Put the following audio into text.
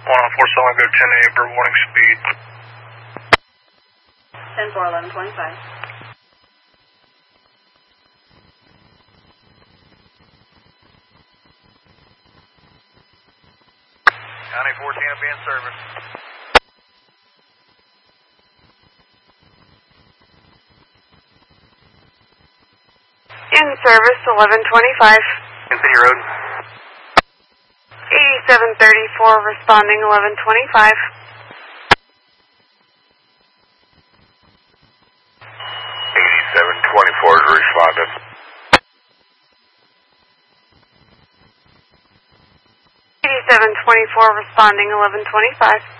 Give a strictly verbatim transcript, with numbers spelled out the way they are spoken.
one on four Solid, go ten eight for warning speed. ten four, eleven twenty-five. County four Tampa in service. In service, eleven twenty-five. City Road. eighty-seven thirty-four, responding eleven twenty-five. eighty-seven twenty-four is responded. eighty-seven twenty-four, responding eleven twenty-five.